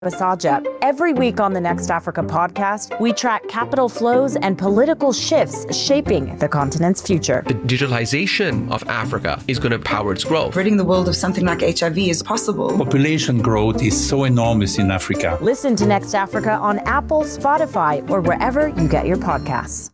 Basaja. Every week on the Next Africa podcast, we track capital flows and political shifts shaping the continent's future. The digitalization of Africa is going to power its growth. Ridding the world of something like HIV is possible. Population growth is so enormous in Africa. Listen to Next Africa on Apple, Spotify, or wherever you get your podcasts.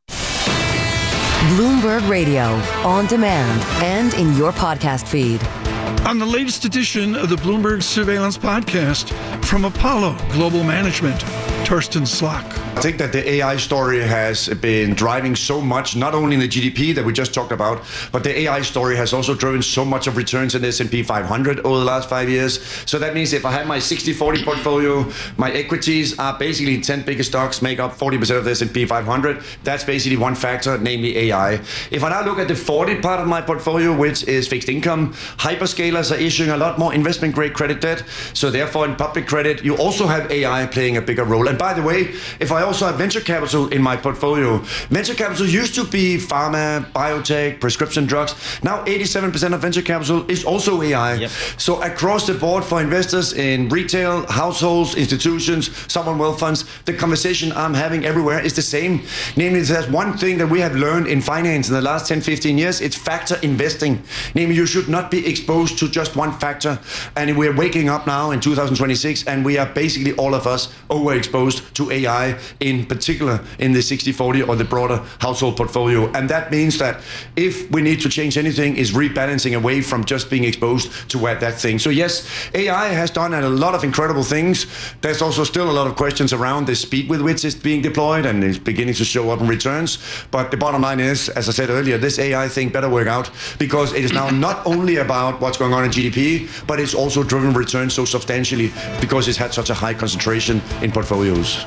Bloomberg Radio, on demand and in your podcast feed. On the latest edition of the Bloomberg Surveillance Podcast from Apollo Global Management, Torsten Slok. I think that the AI story has been driving so much, not only in the GDP that we just talked about, but the AI story has also driven so much of returns in the S&P 500 over the last 5 years. So that means if I have my 60-40 portfolio, my equities are basically 10 biggest stocks make up 40% of the S&P 500. That's basically one factor, namely AI. If I now look at the 40 part of my portfolio, which is fixed income, hyperscalers are issuing a lot more investment grade credit debt. So therefore in public credit, you also have AI playing a bigger role. And by the way, if I also have venture capital in my portfolio. Venture capital used to be pharma, biotech, prescription drugs. Now 87% of venture capital is also AI. Yep. So across the board for investors in retail, households, institutions, sovereign wealth funds, the conversation I'm having everywhere is the same. Namely, there's one thing that we have learned in finance in the last 10, 15 years, it's factor investing. Namely, you should not be exposed to just one factor. And we're waking up now in 2026, and we are basically all of us overexposed to AI, in particular in the 60-40 or the broader household portfolio. And that means that if we need to change anything, is rebalancing away from just being exposed to that thing. So yes, AI has done a lot of incredible things. There's also still a lot of questions around the speed with which it's being deployed and is beginning to show up in returns. But the bottom line is, as I said earlier, this AI thing better work out, because it is now not only about what's going on in GDP, but it's also driven returns so substantially because it's had such a high concentration in portfolios.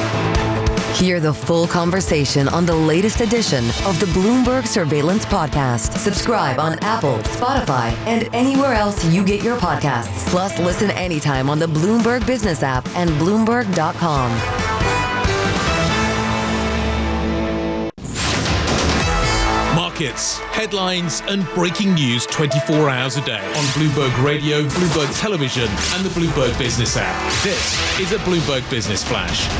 Hear the full conversation on the latest edition of the Bloomberg Surveillance Podcast. Subscribe on Apple, Spotify, and anywhere else you get your podcasts. Plus, listen anytime on the Bloomberg Business app and Bloomberg.com. Markets, headlines, and breaking news 24 hours a day on Bloomberg Radio, Bloomberg Television, and the Bloomberg Business app. This is a Bloomberg Business Flash.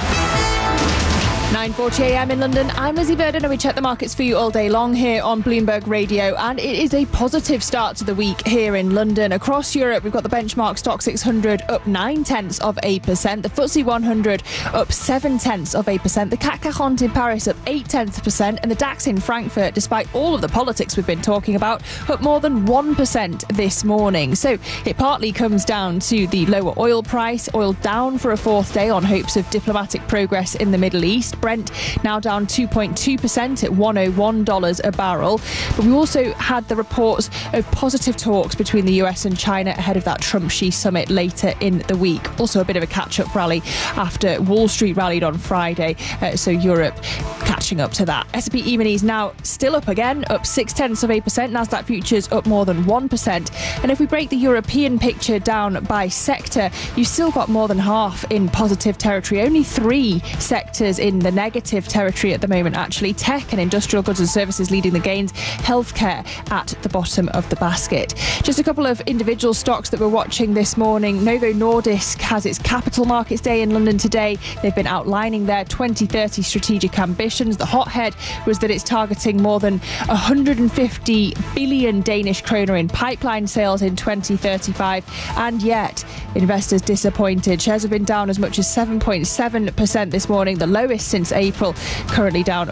9:40 a.m. in London. I'm Lizzie Burden, and we check the markets for you all day long here on Bloomberg Radio. And it is a positive start to the week here in London. Across Europe, we've got the benchmark stock 600 up 0.9%, the FTSE 100 up 0.7%, the CAC 40 in Paris up 0.8%, and the DAX in Frankfurt, despite all of the politics we've been talking about, up more than 1% this morning. So it partly comes down to the lower oil price, oil down for a fourth day on hopes of diplomatic progress in the Middle East. Brent now down 2.2% at $101 a barrel. But we also had the reports of positive talks between the US and China ahead of that Trump-Xi summit later in the week. Also a bit of a catch-up rally after Wall Street rallied on Friday. So Europe catching up to that. S&P E-minis now still up again, up 0.6%. Nasdaq futures up more than 1%. And if we break the European picture down by sector, you've still got more than half in positive territory. Only 3 sectors in the negative territory at the moment, actually. Tech and industrial goods and services leading the gains. Healthcare at the bottom of the basket. Just a couple of individual stocks that we're watching this morning. Novo Nordisk has its Capital Markets Day in London today. They've been outlining their 2030 strategic ambitions. The hothead was that it's targeting more than 150 billion Danish kroner in pipeline sales in 2035. And yet, investors disappointed. Shares have been down as much as 7.7% this morning, the lowest since April, currently down at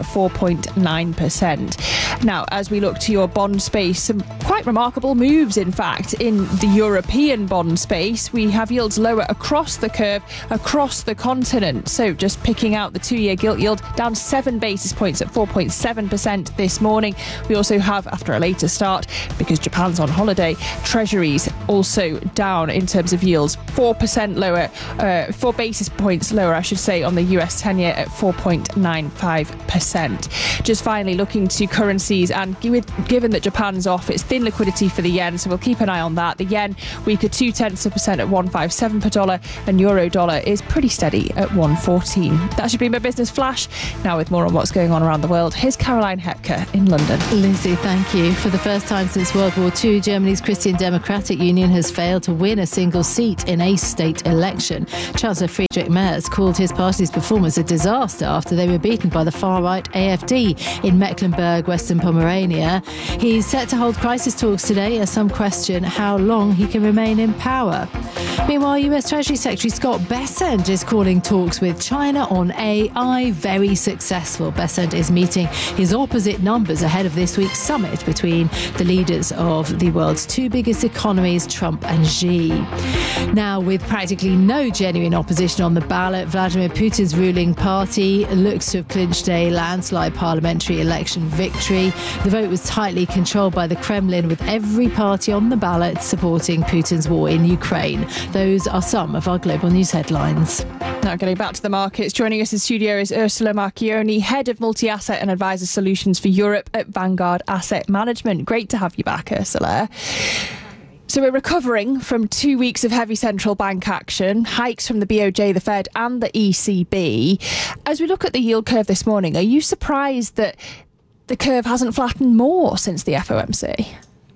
4.9%. Now, as we look to your bond space, some quite remarkable moves, in fact, in the European bond space. We have yields lower across the curve, across the continent. So just picking out the 2-year gilt yield, down 7 basis points at 4.7% this morning. We also have, after a later start, because Japan's on holiday, treasuries also down in terms of yields, 4% lower, 4 basis points lower, I should say, on the US 10-year at 4.95%. Just finally looking to currencies, and given that Japan's off, it's thin liquidity for the yen, so we'll keep an eye on that. The yen weaker 0.2% at 157 per dollar, and euro dollar is pretty steady at 114. That should be my business flash. Now with more on what's going on around the world, here's Caroline Hepker in London. Lizzie, thank you. For the first time since World War II, Germany's Christian Democratic Union Union has failed to win a single seat in a state election. Chancellor Friedrich Merz called his party's performance a disaster after they were beaten by the far-right AfD in Mecklenburg, Western Pomerania. He's set to hold crisis talks today as some question how long he can remain in power. Meanwhile, US Treasury Secretary Scott Bessent is calling talks with China on AI very successful. Bessent is meeting his opposite numbers ahead of this week's summit between the leaders of the world's two biggest economies, Trump and Xi. Now, with practically no genuine opposition on the ballot, Vladimir Putin's ruling party looks to have clinched a landslide parliamentary election victory. The vote was tightly controlled by the Kremlin, with every party on the ballot supporting Putin's war in Ukraine. Those are some of our global news headlines. Now, getting back to the markets, joining us in studio is Ursula Marchioni, Head of Multi-Asset and Advisor Solutions for Europe at Vanguard Asset Management. Great to have you back, Ursula. So we're recovering from 2 weeks of heavy central bank action, hikes from the BOJ, the Fed and the ECB. As we look at the yield curve this morning, are you surprised that the curve hasn't flattened more since the FOMC?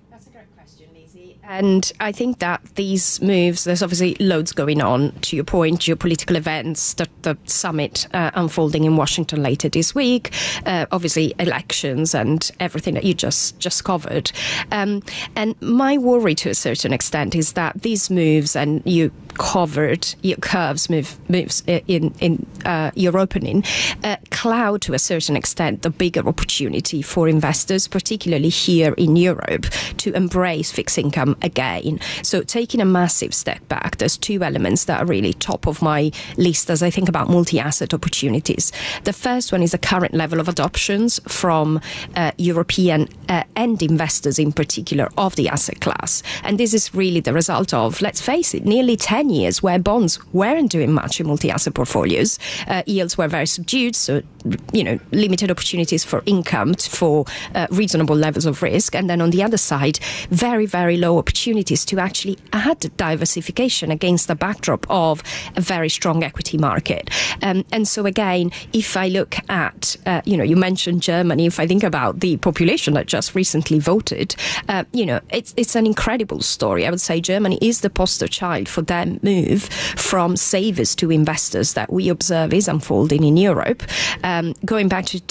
And I think that these moves, there's obviously loads going on, to your point, geopolitical events, the summit unfolding in Washington later this week, obviously elections and everything that you just covered. And my worry to a certain extent is that these moves, and you covered your curves moves in your opening, cloud to a certain extent the bigger opportunity for investors, particularly here in Europe, to embrace fixed income again. So taking a massive step back, there's two elements that are really top of my list as I think about multi-asset opportunities. The first one is the current level of adoptions from European end investors in particular of the asset class. And this is really the result of, let's face it, nearly 10 years where bonds weren't doing much in multi-asset portfolios. Yields were very subdued, so limited opportunities for income for reasonable levels of risk. And then on the other side, very, very low opportunities to actually add diversification against the backdrop of a very strong equity market. And so again, if I look at, you mentioned Germany, if I think about the population that just recently voted, it's an incredible story. I would say Germany is the poster child for that move from savers to investors that we observe is unfolding in Europe. Going back to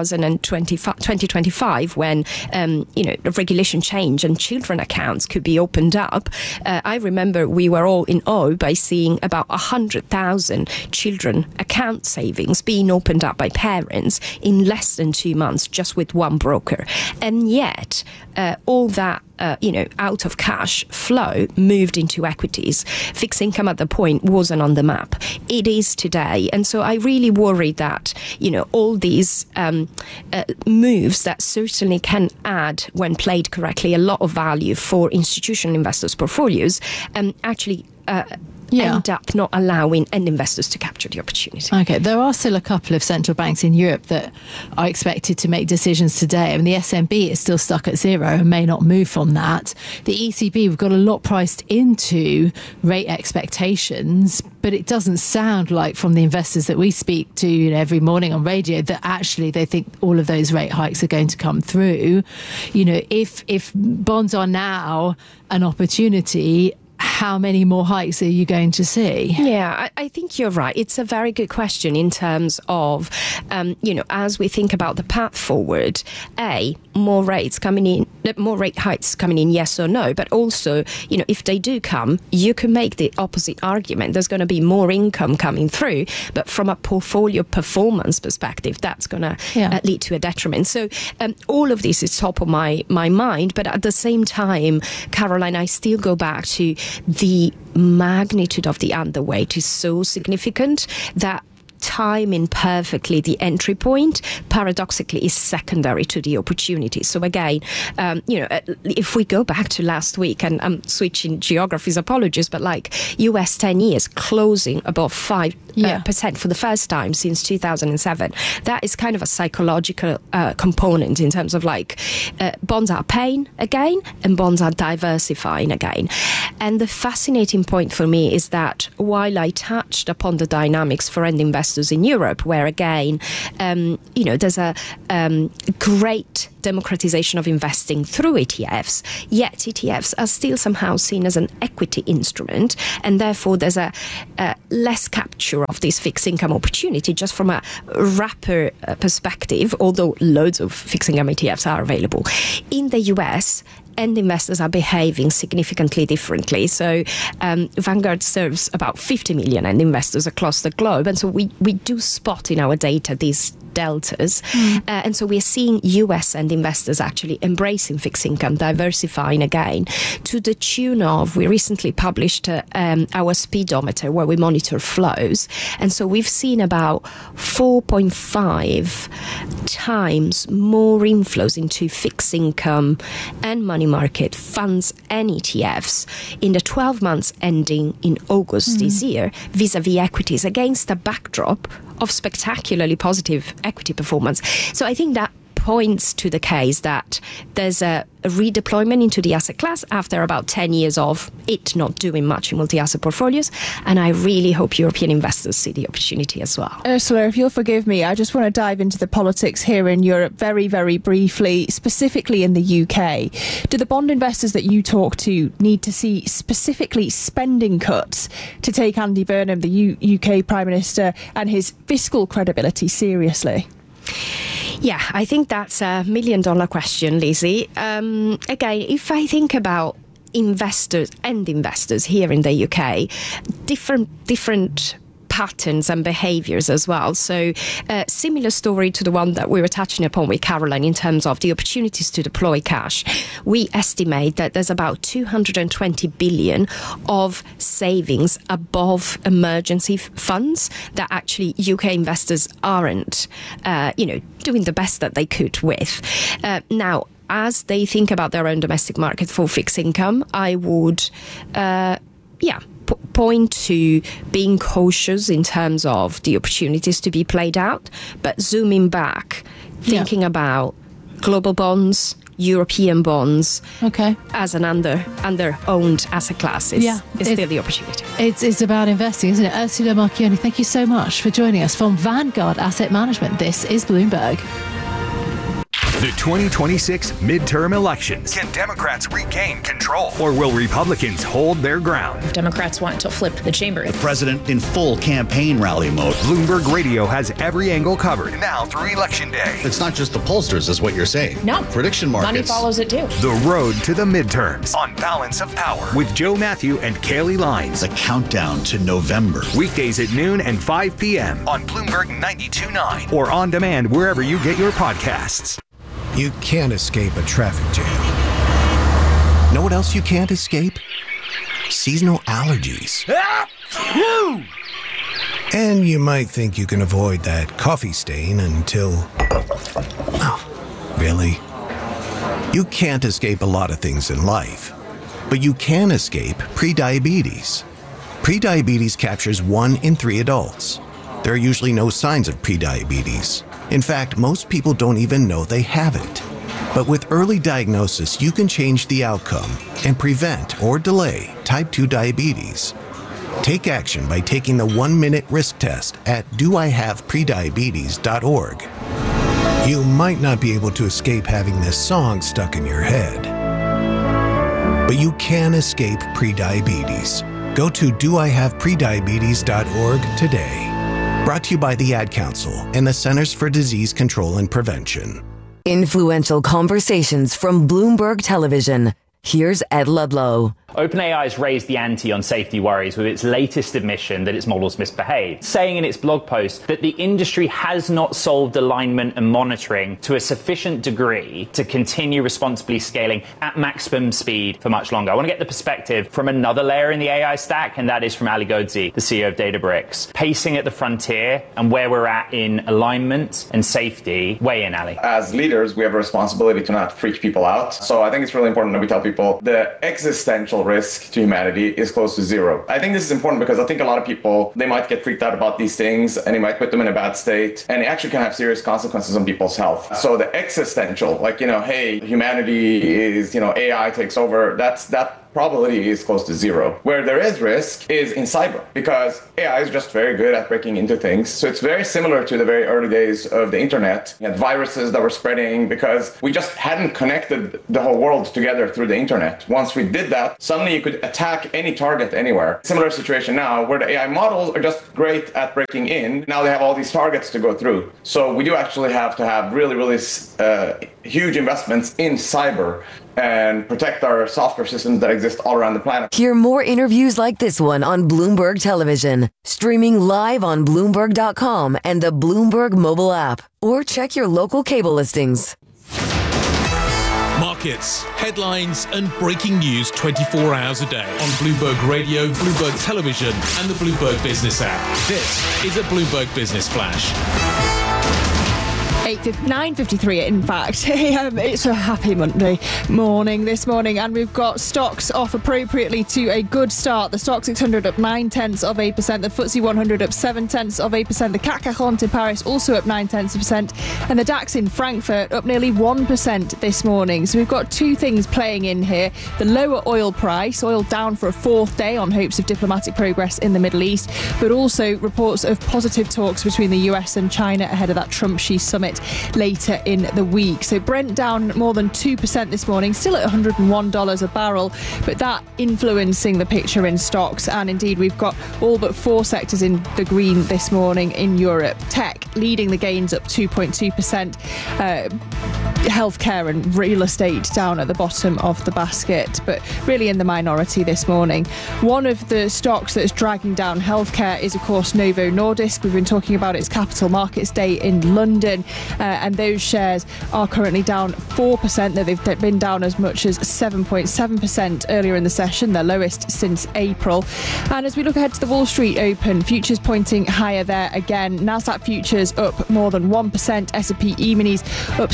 2025, when, the regulation changed and children accounts could be opened up. I remember we were all in awe by seeing about 100,000 children account savings being opened up by parents in less than 2 months, just with one broker. And yet, all that out of cash flow moved into equities. Fixed income at the point wasn't on the map. It is today. And so I really worry that, all these moves that certainly can add, when played correctly, a lot of value for institutional investors' portfolios, actually end up not allowing end investors to capture the opportunity. Okay, there are still a couple of central banks in Europe that are expected to make decisions today. I mean, the SNB is still stuck at zero and may not move from that. The ECB, we've got a lot priced into rate expectations, but it doesn't sound like from the investors that we speak to every morning on radio that actually they think all of those rate hikes are going to come through. If bonds are now an opportunity, how many more hikes are you going to see? Yeah, I think you're right. It's a very good question in terms of, as we think about the path forward, more rate hikes coming in, yes or no, but also, if they do come, you can make the opposite argument. There's going to be more income coming through, but from a portfolio performance perspective, that's going to lead to a detriment. So all of this is top of my mind, but at the same time, Caroline, I still go back to the magnitude of the underweight is so significant that timing perfectly the entry point paradoxically is secondary to the opportunity. So again, if we go back to last week, and I'm switching geographies, apologies, but like US 10 years closing above 5% for the first time since 2007, that is kind of a psychological component in terms of bonds are paying again and bonds are diversifying again. And the fascinating point for me is that while I touched upon the dynamics for end investors investors in Europe, where again, there's a great democratization of investing through ETFs, yet ETFs are still somehow seen as an equity instrument, and therefore there's a less capture of this fixed income opportunity just from a wrapper perspective, although loads of fixed income ETFs are available. In the US, end investors are behaving significantly differently. So Vanguard serves about 50 million end investors across the globe. And so we do spot in our data these deltas. And so we're seeing US end investors actually embracing fixed income, diversifying again, to the tune of, we recently published our speedometer where we monitor flows. And so we've seen about 4.5 times more inflows into fixed income and money market funds and ETFs in the 12 months ending in August this year, vis-a-vis equities, against a backdrop of spectacularly positive equity performance. So I think that points to the case that there's a redeployment into the asset class after about 10 years of it not doing much in multi-asset portfolios. And I really hope European investors see the opportunity as well. Ursula, if you'll forgive me, I just want to dive into the politics here in Europe very, very briefly, specifically in the UK. Do the bond investors that you talk to need to see specifically spending cuts to take Andy Burnham, the UK Prime Minister, and his fiscal credibility seriously? Yeah, I think that's a $1 million question, Lizzie. Again, if I think about investors here in the UK, different patterns and behaviours as well. So similar story to the one that we were touching upon with Caroline in terms of the opportunities to deploy cash. We estimate that there's about 220 billion of savings above emergency funds that actually UK investors aren't, doing the best that they could with. Now, as they think about their own domestic market for fixed income, I would, point to being cautious in terms of the opportunities to be played out, but zooming back, thinking about global bonds, European bonds, as an under-owned asset class is still the opportunity. It's about investing, isn't it? Ursula Marchioni, thank you so much for joining us from Vanguard Asset Management. This is Bloomberg. The 2026 midterm elections. Can Democrats regain control? Or will Republicans hold their ground? Democrats want to flip the chamber. The president in full campaign rally mode. Bloomberg Radio has every angle covered. Now through Election Day. It's not just the pollsters, is what you're saying. No. Prediction markets. Money follows it too. The road to the midterms. On Balance of Power. With Joe Matthew and Kaylee Lines. The countdown to November. Weekdays at noon and 5 p.m. On Bloomberg 92.9. Or on demand wherever you get your podcasts. You can't escape a traffic jam. Know what else you can't escape? Seasonal allergies. And you might think you can avoid that coffee stain until... Oh, really? You can't escape a lot of things in life, but you can escape prediabetes. Prediabetes captures 1 in 3 adults. There are usually no signs of prediabetes. In fact, most people don't even know they have it. But with early diagnosis, you can change the outcome and prevent or delay type 2 diabetes. Take action by taking the 1-minute risk test at doihaveprediabetes.org. You might not be able to escape having this song stuck in your head, but you can escape prediabetes. Go to doihaveprediabetes.org today. Brought to you by the Ad Council and the Centers for Disease Control and Prevention. Influential conversations from Bloomberg Television. Here's Ed Ludlow. OpenAI has raised the ante on safety worries with its latest admission that its models misbehaved, saying in its blog post that the industry has not solved alignment and monitoring to a sufficient degree to continue responsibly scaling at maximum speed for much longer. I want to get the perspective from another layer in the AI stack, and that is from Ali Ghodsi, the CEO of Databricks. Pacing at the frontier and where we're at in alignment and safety. Weigh in, Ali. As leaders, we have a responsibility to not freak people out. So I think it's really important that we tell people the existential risk to humanity is close to zero. I think this is important because I think a lot of people, they might get freaked out about these things and it might put them in a bad state, and it actually can have serious consequences on people's health. So the existential, hey, humanity is, AI takes over, that probability is close to zero. Where there is risk is in cyber, because AI is just very good at breaking into things. So it's very similar to the very early days of the internet. You had viruses that were spreading because we just hadn't connected the whole world together through the internet. Once we did that, suddenly you could attack any target anywhere. Similar situation now where the AI models are just great at breaking in. Now they have all these targets to go through. So we do actually have to have really, really huge investments in cyber and protect our software systems that exist all around the planet. Hear more interviews like this one on Bloomberg Television, streaming live on Bloomberg.com and the Bloomberg mobile app, or check your local cable listings. Markets, headlines, and breaking news 24 hours a day on Bloomberg Radio, Bloomberg Television, and the Bloomberg Business app. This is a Bloomberg Business Flash. 9:53 in fact. It's a happy Monday morning this morning, and we've got stocks off appropriately to a good start. The Stoxx 600 up 0.9%, the FTSE 100 up 0.7%, the CAC 40 in Paris also up 0.9%, and the DAX in Frankfurt up nearly 1% this morning. So we've got two things playing in here. The lower oil price, oil down for a fourth day on hopes of diplomatic progress in the Middle East, but also reports of positive talks between the US and China ahead of that Trump-Xi summit later in the week. So Brent down more than 2% this morning, still at $101 a barrel, but that influencing the picture in stocks. And indeed, we've got all but four sectors in the green this morning in Europe. Tech leading the gains up 2.2%. Healthcare and real estate down at the bottom of the basket, but really in the minority this morning. One of the stocks that's dragging down healthcare is, of course, Novo Nordisk. We've been talking about its Capital Markets Day in London, and those shares are currently down 4%. They've been down as much as 7.7% earlier in the session, their lowest since April. And as we look ahead to the Wall Street Open, futures pointing higher there again. Nasdaq futures up more than 1%, S&P E-minis up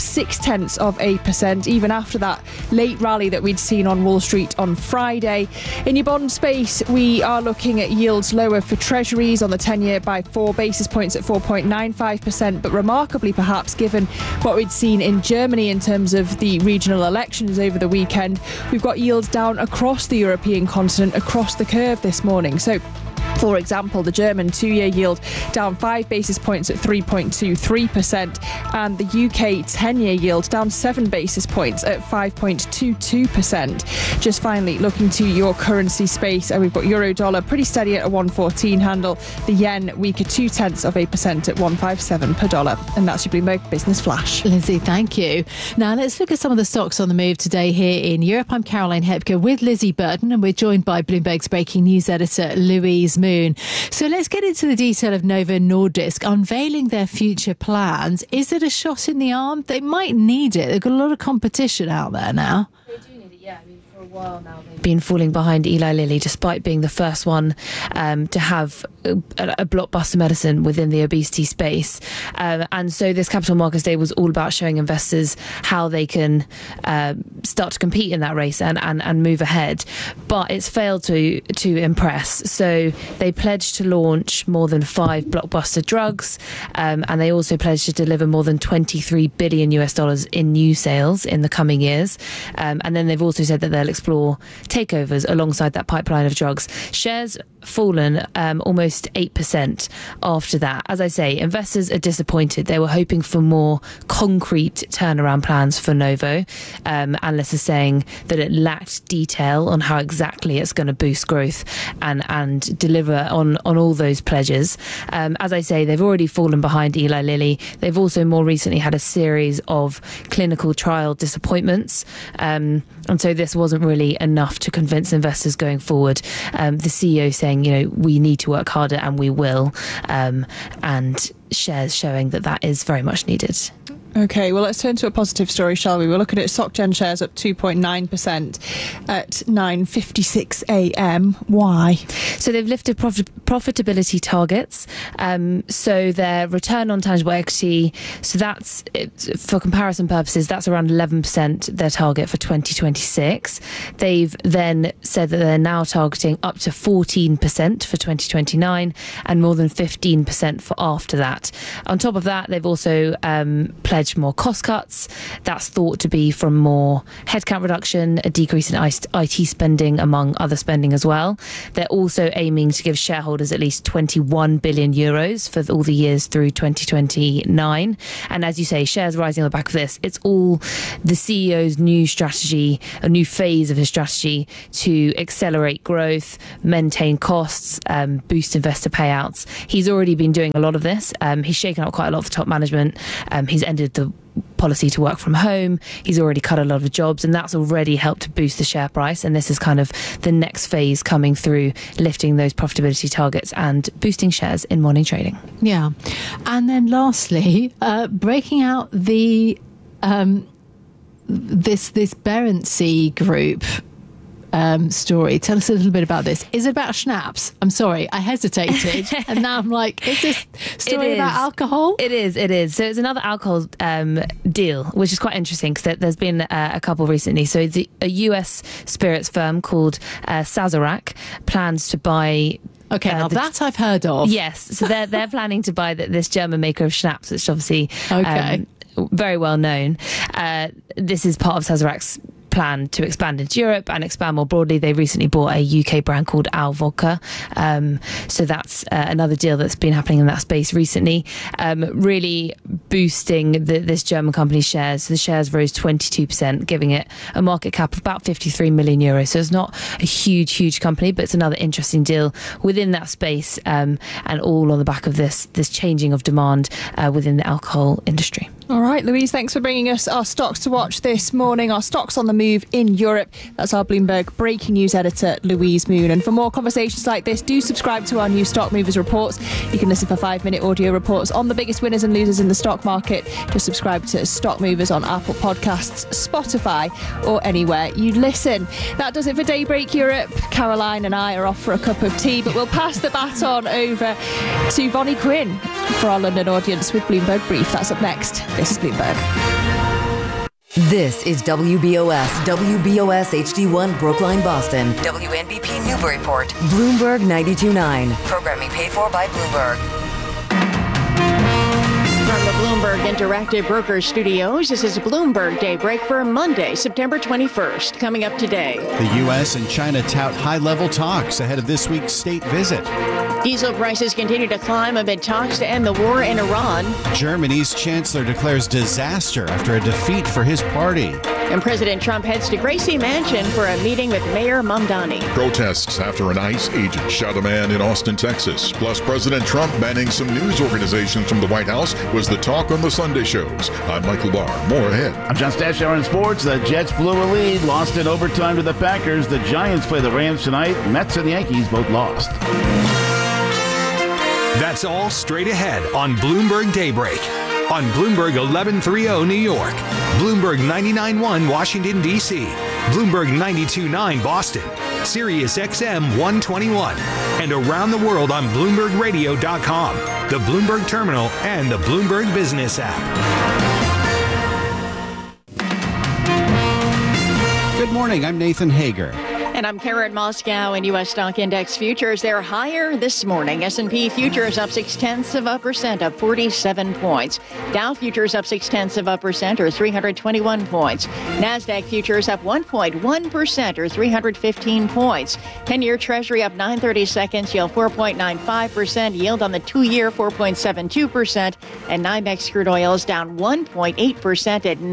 0.6%, even after that late rally that we'd seen on Wall Street on Friday. In your bond space, we are looking at yields lower for treasuries on the 10-year by 4 basis points at 4.95%, but remarkably perhaps given what we'd seen in Germany in terms of the regional elections over the weekend, we've got yields down across the European continent, across the curve this morning. So for example, the German 2-year yield down 5 basis points at 3.23%, and the UK 10-year yield down 7 basis points at 5.22%. Just finally, looking to your currency space, we've got euro dollar pretty steady at a 114 handle, the yen weaker 0.2% at 157 per dollar. And that's your Bloomberg Business Flash. Lizzie, thank you. Now let's look at some of the stocks on the move today here in Europe. I'm Caroline Hepker with Lizzie Burton, and we're joined by Bloomberg's breaking news editor Louise Moon. So let's get into the detail of Novo Nordisk unveiling their future plans. Is it a shot in the arm? They might need it. They've got a lot of competition out there now. They do need it, yeah. I mean, for a while now they've been falling behind Eli Lilly, despite being the first one to have a blockbuster medicine within the obesity space. And so this Capital Markets Day was all about showing investors how they can start to compete in that race and move ahead. But it's failed to impress. So they pledged to launch more than 5 blockbuster drugs, and they also pledged to deliver more than $23 billion in new sales in the coming years. And then they've also said that they'll explore takeovers alongside that pipeline of drugs. Shares fallen almost 8% after that. As I say, investors are disappointed. They were hoping for more concrete turnaround plans for Novo. Analysts are saying that it lacked detail on how exactly it's going to boost growth and deliver on all those pledges. As I say, they've already fallen behind Eli Lilly. They've also more recently had a series of clinical trial disappointments. And so this wasn't really enough to convince investors going forward. The CEO saying, we need to work harder, and we will. And shares showing that is very much needed. OK, well, let's turn to a positive story, shall we? We're looking at SocGen shares up 2.9% at 9:56 a.m. Why? So they've lifted profitability targets. So their return on tangible equity, so that's, for comparison purposes, that's around 11%, their target for 2026. They've then said that they're now targeting up to 14% for 2029 and more than 15% for after that. On top of that, they've also pledged pledged more cost cuts. That's thought to be from more headcount reduction, a decrease in IT spending, among other spending as well. They're also aiming to give shareholders at least 21 billion euros for all the years through 2029. And as you say, shares rising on the back of this. It's all the CEO's new strategy, a new phase of his strategy to accelerate growth, maintain costs, boost investor payouts. He's already been doing a lot of this. He's shaken up quite a lot of the top management. He's ended the policy to work from home. He's already cut a lot of jobs, and that's already helped to boost the share price. And this is kind of the next phase coming through, lifting those profitability targets and boosting shares in morning trading. Yeah. And then lastly, breaking out the this Berentsey group story. Tell us a little bit about this. Is it about schnapps? I'm sorry, I hesitated. And now I'm like, is this story about alcohol? It is. So it's another alcohol deal, which is quite interesting because there's been a couple recently. So a US spirits firm called Sazerac plans to buy... Okay, now that I've heard of. Yes, so they're planning to buy this German maker of schnapps, which obviously very well known. This is part of Sazerac's plan to expand into Europe and expand more broadly. They recently bought a UK brand called Al Vodka. So that's another deal that's been happening in that space recently, really boosting this German company's shares. So the shares rose 22%, giving it a market cap of about 53 million euros. So it's not a huge company, but it's another interesting deal within that space, and all on the back of this changing of demand within the alcohol industry. All right, Louise, thanks for bringing us our stocks to watch this morning. Our stocks on the move in Europe. That's our Bloomberg breaking news editor, Louise Moon. And for more conversations like this, do subscribe to our new Stock Movers reports. You can listen for 5-minute audio reports on the biggest winners and losers in the stock market. Just subscribe to Stock Movers on Apple Podcasts, Spotify, or anywhere you listen. That does it for Daybreak Europe. Caroline and I are off for a cup of tea, but we'll pass the baton over to Vonnie Quinn for our London audience with Bloomberg Brief. That's up next. This is Bloomberg. This is WBOS HD1 Brookline, Boston. WNBP Newburyport. Bloomberg 92.9. Programming paid for by Bloomberg. From the Bloomberg Interactive Brokers Studios, this is Bloomberg Daybreak for Monday, September 21st. Coming up today. The U.S. and China tout high-level talks ahead of this week's state visit. Diesel prices continue to climb amid talks to end the war in Iran. Germany's chancellor declares disaster after a defeat for his party. And President Trump heads to Gracie Mansion for a meeting with Mayor Mamdani. Protests after an ICE agent shot a man in Austin, Texas. Plus, President Trump banning some news organizations from the White House was the talk on the Sunday shows. I'm Michael Barr. More ahead. I'm John Stashower in sports. The Jets blew a lead, lost in overtime to the Packers. The Giants play the Rams tonight. Mets and Yankees both lost. That's all straight ahead on Bloomberg Daybreak. On Bloomberg 1130 New York, Bloomberg 99.1 Washington, D.C., Bloomberg 92.9 Boston, Sirius XM 121, and around the world on BloombergRadio.com, the Bloomberg Terminal, and the Bloomberg Business app. Good morning, I'm Nathan Hager. And I'm Karen Moscow. In U.S. stock index futures, they're higher this morning. S&P futures up 0.6%, up 47 points. Dow futures up 0.6%, or 321 points. NASDAQ futures up 1.1%, or 315 points. 10-year Treasury up 9/32, yield 4.95%, yield on the 2-year 4.72%, and NYMEX crude oil is down 1.8% at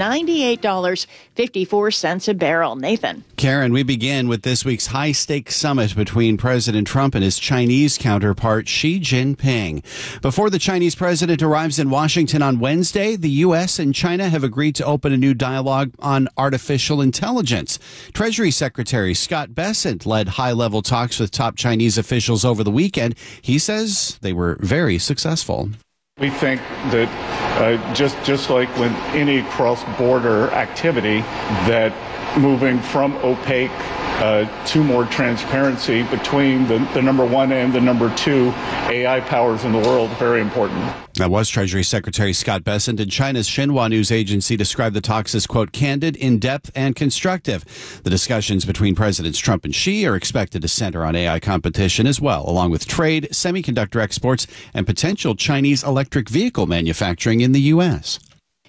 $98.54 a barrel. Nathan. Karen, we begin with this week's high-stakes summit between President Trump and his Chinese counterpart Xi Jinping. Before the Chinese president arrives in Washington on Wednesday, the U.S. and China have agreed to open a new dialogue on artificial intelligence. Treasury Secretary Scott Bessent led high-level talks with top Chinese officials over the weekend. He says they were very successful. We think that just like with any cross-border activity, that moving from opaque to more transparency between the number one and the number two AI powers in the world, very important. That was Treasury Secretary Scott Bessent, and China's Xinhua news agency described the talks as, quote, candid, in-depth, and constructive. The discussions between Presidents Trump and Xi are expected to center on AI competition as well, along with trade, semiconductor exports, and potential Chinese electric vehicle manufacturing in the U.S.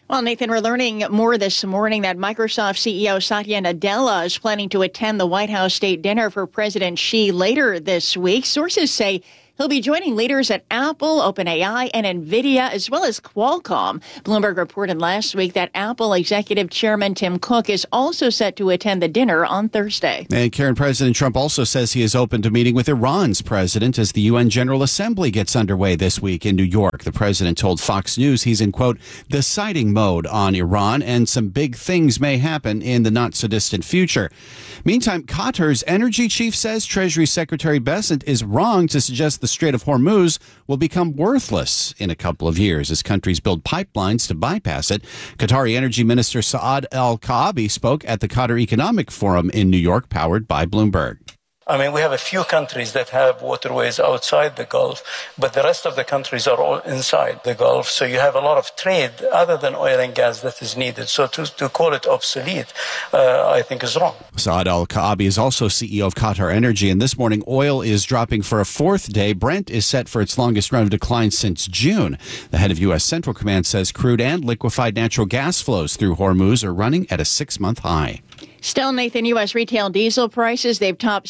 Well, Nathan, we're learning more this morning that Microsoft CEO Satya Nadella is planning to attend the White House state dinner for President Xi later this week. Sources say he'll be joining leaders at Apple, OpenAI, and NVIDIA, as well as Qualcomm. Bloomberg reported last week that Apple Executive Chairman Tim Cook is also set to attend the dinner on Thursday. And Karen, President Trump also says he is open to meeting with Iran's president as the UN General Assembly gets underway this week in New York. The president told Fox News he's in, quote, deciding mode on Iran, and some big things may happen in the not-so-distant future. Meantime, Qatar's energy chief says Treasury Secretary Bessent is wrong to suggest the Strait of Hormuz will become worthless in a couple of years as countries build pipelines to bypass it. Qatari Energy Minister Saad Al-Kaabi spoke at the Qatar Economic Forum in New York, powered by Bloomberg. I mean, we have a few countries that have waterways outside the Gulf, but the rest of the countries are all inside the Gulf. So you have a lot of trade other than oil and gas that is needed. So to call it obsolete, I think is wrong. Saad Al-Kaabi is also CEO of Qatar Energy, and this morning oil is dropping for a fourth day. Brent is set for its longest run of decline since June. The head of U.S. Central Command says crude and liquefied natural gas flows through Hormuz are running at a 6-month high. Still, Nathan, U.S. retail diesel prices, they've topped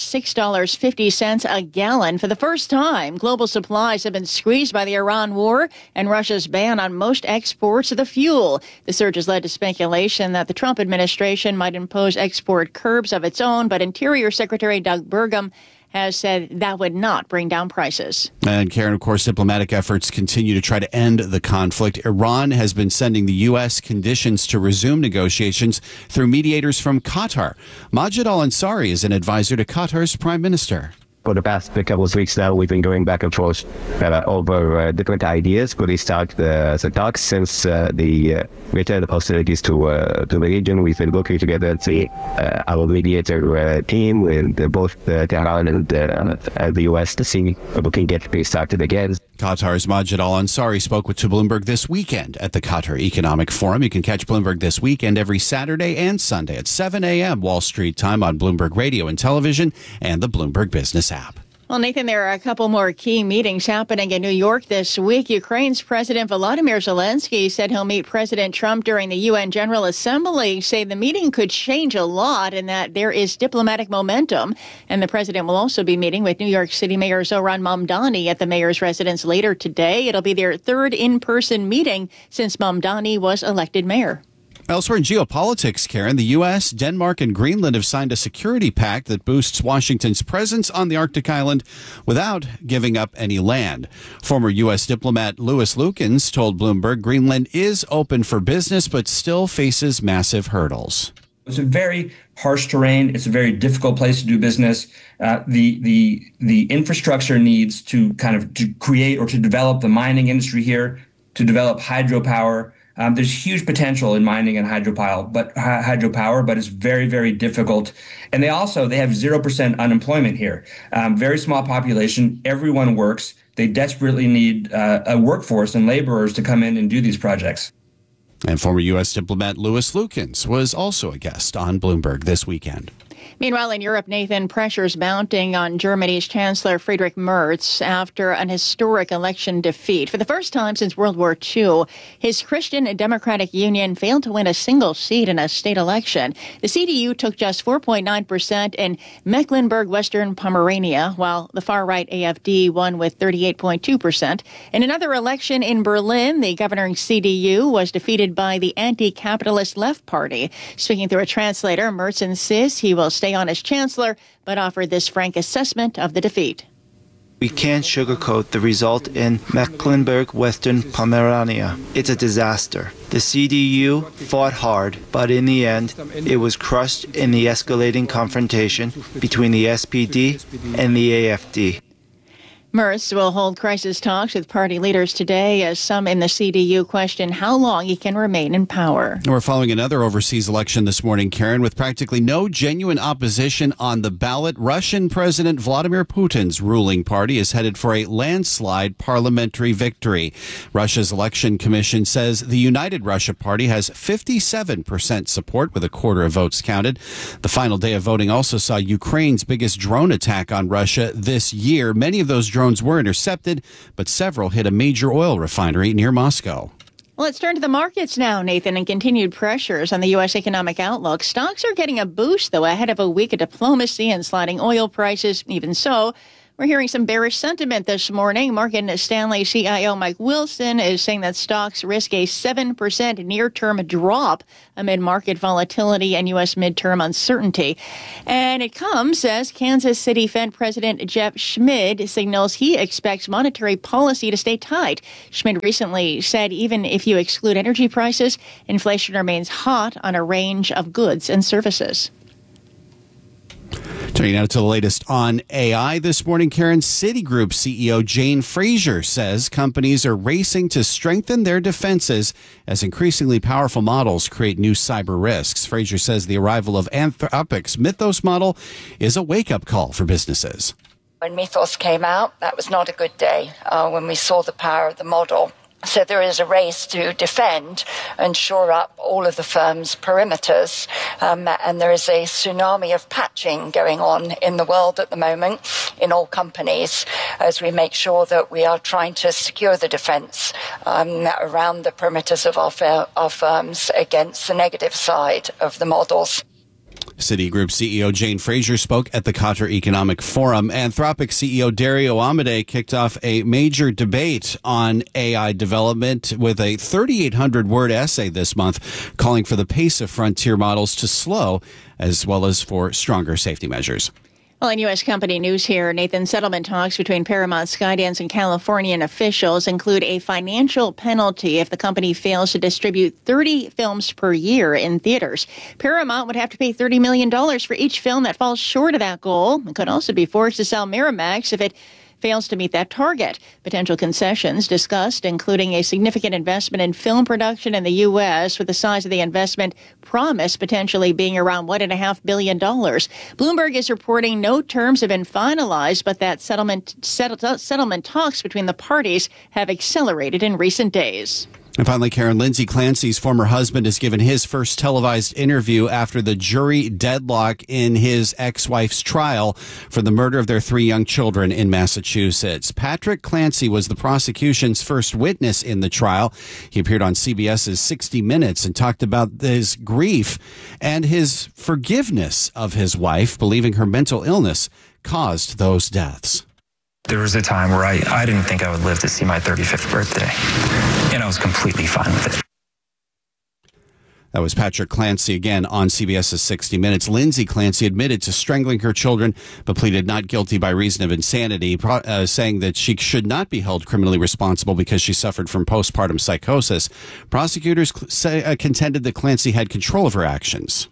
$6.50 a gallon for the first time. Global supplies have been squeezed by the Iran war and Russia's ban on most exports of the fuel. The surge has led to speculation that the Trump administration might impose export curbs of its own, but Interior Secretary Doug Burgum has said that would not bring down prices. And Karen, of course, diplomatic efforts continue to try to end the conflict. Iran has been sending the U.S. conditions to resume negotiations through mediators from Qatar. Majid Al-Ansari is an advisor to Qatar's prime minister. For the past couple of weeks now, we've been going back and forth over different ideas to restart the talks since the return of hostilities to the region. We've been working together to our mediator team with both Tehran and the U.S. to see if we can get restarted again. Qatar's Majid Al-Ansari spoke to Bloomberg this weekend at the Qatar Economic Forum. You can catch Bloomberg this weekend every Saturday and Sunday at 7 a.m. Wall Street time on Bloomberg Radio and Television and the Bloomberg Business app. Well, Nathan, there are a couple more key meetings happening in New York this week. Ukraine's President Volodymyr Zelensky said he'll meet President Trump during the UN General Assembly, say the meeting could change a lot and that there is diplomatic momentum. And the president will also be meeting with New York City Mayor Zohran Mamdani at the mayor's residence later today. It'll be their third in-person meeting since Mamdani was elected mayor. Elsewhere in geopolitics, Karen, the U.S., Denmark, and Greenland have signed a security pact that boosts Washington's presence on the Arctic island without giving up any land. Former U.S. diplomat Louis Lukens told Bloomberg Greenland is open for business but still faces massive hurdles. It's a very harsh terrain. It's a very difficult place to do business. The infrastructure needs to to create or to develop the mining industry here, to develop hydropower. There's huge potential in mining and hydropower, but it's very, very difficult. And they have 0% unemployment here. Very small population. Everyone works. They desperately need a workforce and laborers to come in and do these projects. And former U.S. diplomat Louis Lukens was also a guest on Bloomberg this weekend. Meanwhile, in Europe, Nathan, pressure's mounting on Germany's Chancellor Friedrich Merz after an historic election defeat. For the first time since World War II, his Christian Democratic Union failed to win a single seat in a state election. The CDU took just 4.9% in Mecklenburg-Western Pomerania, while the far-right AfD won with 38.2%. In another election in Berlin, the governing CDU was defeated by the anti-capitalist Left Party. Speaking through a translator, Merz insists he will stay on as chancellor, but offered this frank assessment of the defeat. We can't sugarcoat the result in Mecklenburg-Western Pomerania. It's a disaster. The CDU fought hard, but in the end, it was crushed in the escalating confrontation between the SPD and the AfD. Merz will hold crisis talks with party leaders today as some in the CDU question how long he can remain in power. We're following another overseas election this morning, Karen, with practically no genuine opposition on the ballot. Russian President Vladimir Putin's ruling party is headed for a landslide parliamentary victory. Russia's election commission says the United Russia Party has 57% support with a quarter of votes counted. The final day of voting also saw Ukraine's biggest drone attack on Russia this year. Many of those drones were intercepted, but several hit a major oil refinery near Moscow. Well, let's turn to the markets now, Nathan, and continued pressures on the U.S. economic outlook. Stocks are getting a boost, though, ahead of a week of diplomacy and sliding oil prices. Even so, we're hearing some bearish sentiment this morning. Morgan Stanley CIO Mike Wilson is saying that stocks risk a 7% near-term drop amid market volatility and U.S. midterm uncertainty. And it comes as Kansas City Fed President Jeff Schmid signals he expects monetary policy to stay tight. Schmid recently said even if you exclude energy prices, inflation remains hot on a range of goods and services. Turning now to the latest on AI this morning, Karen. Citigroup CEO Jane Fraser says companies are racing to strengthen their defenses as increasingly powerful models create new cyber risks. Fraser says the arrival of Anthropic's Mythos model is a wake-up call for businesses. When Mythos came out, that was not a good day when we saw the power of the model. So there is a race to defend and shore up all of the firm's perimeters. And there is a tsunami of patching going on in the world at the moment in all companies as we make sure that we are trying to secure the defense around the perimeters of our firms against the negative side of the models. Citigroup CEO Jane Fraser spoke at the Qatar Economic Forum. Anthropic CEO Dario Amodei kicked off a major debate on AI development with a 3,800-word essay this month calling for the pace of frontier models to slow as well as for stronger safety measures. Well, in U.S. company news here, Nathan, settlement talks between Paramount, Skydance, and Californian officials include a financial penalty if the company fails to distribute 30 films per year in theaters. Paramount would have to pay $30 million for each film that falls short of that goal. It could also be forced to sell Miramax if it fails to meet that target. Potential concessions discussed, including a significant investment in film production in the U.S., with the size of the investment promised potentially being around $1.5 billion. Bloomberg is reporting no terms have been finalized, but that settlement talks between the parties have accelerated in recent days. And finally, Karen, Lindsay Clancy's former husband has given his first televised interview after the jury deadlock in his ex-wife's trial for the murder of their 3 young children in Massachusetts. Patrick Clancy was the prosecution's first witness in the trial. He appeared on CBS's 60 Minutes and talked about his grief and his forgiveness of his wife, believing her mental illness caused those deaths. There was a time where I didn't think I would live to see my 35th birthday, and I was completely fine with it. That was Patrick Clancy again on CBS's 60 Minutes. Lindsay Clancy admitted to strangling her children, but pleaded not guilty by reason of insanity, saying that she should not be held criminally responsible because she suffered from postpartum psychosis. Prosecutors contended that Clancy had control of her actions.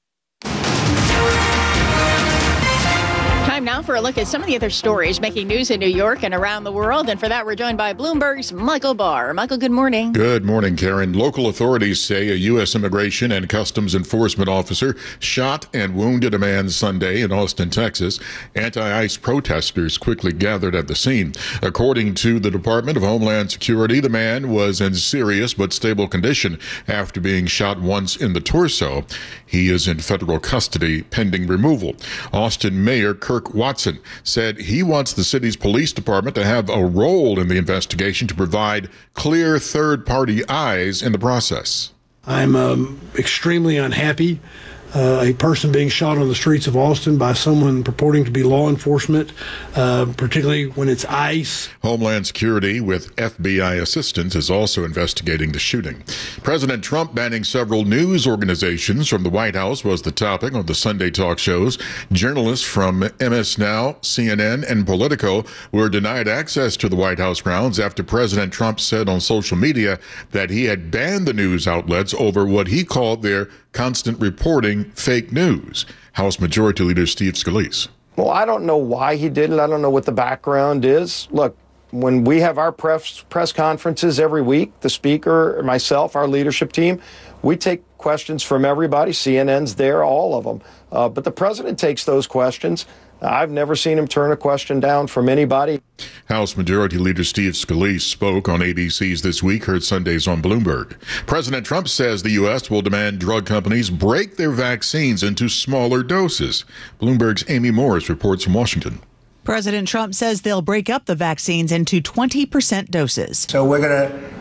Time now for a look at some of the other stories making news in New York and around the world. And for that, we're joined by Bloomberg's Michael Barr. Michael, good morning. Good morning, Karen. Local authorities say a U.S. Immigration and Customs Enforcement officer shot and wounded a man Sunday in Austin, Texas. Anti-ICE protesters quickly gathered at the scene. According to the Department of Homeland Security, the man was in serious but stable condition after being shot once in the torso. He is in federal custody pending removal. Austin Mayor Kirk Watson said he wants the city's police department to have a role in the investigation to provide clear third-party eyes in the process. I'm extremely unhappy. A person being shot on the streets of Austin by someone purporting to be law enforcement, particularly when it's ICE. Homeland Security, with FBI assistance, is also investigating the shooting. President Trump banning several news organizations from the White House was the topic of the Sunday talk shows. Journalists from MS Now, CNN, and Politico were denied access to the White House grounds after President Trump said on social media that he had banned the news outlets over what he called their constant reporting fake news. House Majority Leader Steve Scalise. Well, I don't know why he did it. I don't know what the background is. Look, when we have our press conferences every week, the speaker, myself, our leadership team, we take questions from everybody. CNN's there, all of them. But the president takes those questions. I've never seen him turn a question down from anybody. House Majority Leader Steve Scalise spoke on ABC's This Week, heard Sundays on Bloomberg. President Trump says the U.S. will demand drug companies break their vaccines into smaller doses. Bloomberg's Amy Morris reports from Washington. President Trump says they'll break up the vaccines into 20% doses. So we're going to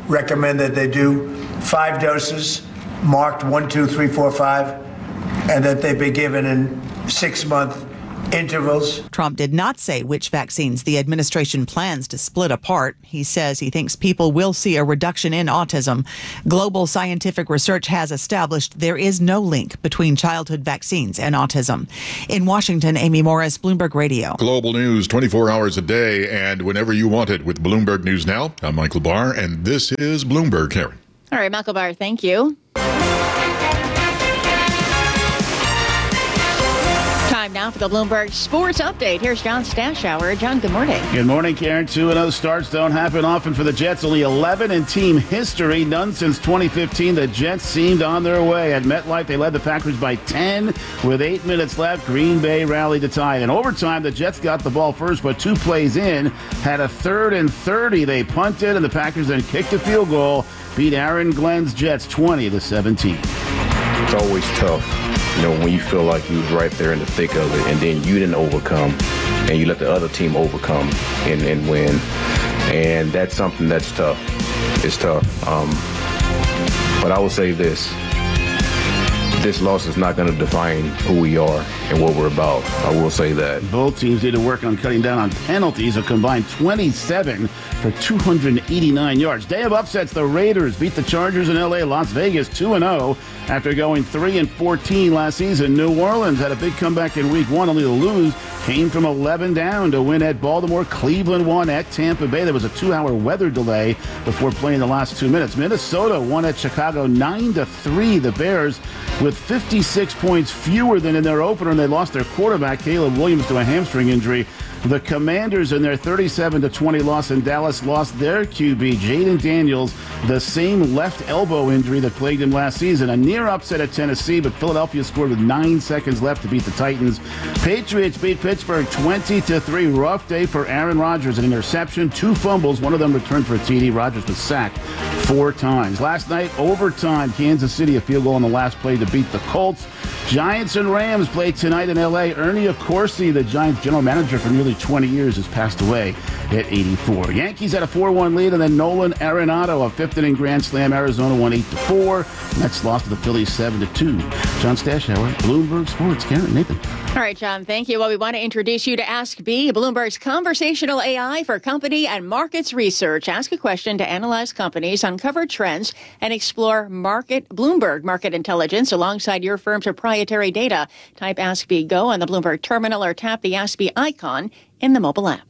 recommend that they do 5 doses marked 1, 2, 3, 4, 5, and that they be given in 6-month intervals. Trump did not say which vaccines the administration plans to split apart. He says he thinks people will see a reduction in autism. Global scientific research has established there is no link between childhood vaccines and autism. In Washington, Amy Morris, Bloomberg Radio. Global news 24 hours a day and whenever you want it with Bloomberg News Now. I'm Michael Barr, and this is Bloomberg. Karen. All right, Michael Barr, thank you. Time now for the Bloomberg Sports Update. Here's John Stashower. John, good morning. Good morning, Karen. 2-0 starts don't happen often for the Jets. Only 11 in team history. None since 2015. The Jets seemed on their way. At MetLife, they led the Packers by 10 with 8 minutes left. Green Bay rallied to tie. In overtime, the Jets got the ball first, but 2 plays in, had a 3rd and 30. They punted, and the Packers then kicked a field goal, beat Aaron Glenn's Jets 20-17. It's always tough, when you feel like you was right there in the thick of it, and then you didn't overcome, and you let the other team overcome and win. And that's something that's tough. It's tough. But I will say this. This loss is not going to define who we are and what we're about. I will say that. Both teams need to work on cutting down on penalties, a combined 27 for 289 yards. Day of upsets, the Raiders beat the Chargers in L.A. Las Vegas 2-0 after going 3-14 last season. New Orleans had a big comeback in Week 1, only to lose. Came from 11 down to win at Baltimore. Cleveland won at Tampa Bay. There was a 2-hour weather delay before playing the last 2 minutes. Minnesota won at Chicago 9-3. The Bears with 56 points fewer than in their opener, and they lost their quarterback, Caleb Williams, to a hamstring injury. The Commanders in their 37-20 loss in Dallas lost their QB, Jaden Daniels, the same left elbow injury that plagued him last season. A near upset at Tennessee, but Philadelphia scored with 9 seconds left to beat the Titans. Patriots beat Pittsburgh 20-3. Rough day for Aaron Rodgers. An interception, 2 fumbles, one of them returned for a TD. Rodgers was sacked 4 times. Last night, overtime, Kansas City, a field goal on the last play to beat the Colts. Giants and Rams play tonight in L.A. Ernie Accorsi, the Giants general manager for nearly 20 years, has passed away at 84. Yankees had a 4-1 lead, and then Nolan Arenado, a 5th inning grand slam. Arizona won 8-4. Mets lost to the Phillies 7-2. John Stashower, Bloomberg Sports. Karen, Nathan. All right, John, thank you. Well, we want to introduce you to Ask B, Bloomberg's conversational AI for company and markets research. Ask a question to analyze companies, uncover trends, and explore Bloomberg market intelligence alongside your firm's proprietary data. Type Ask B Go on the Bloomberg terminal or tap the Ask B icon in the mobile app.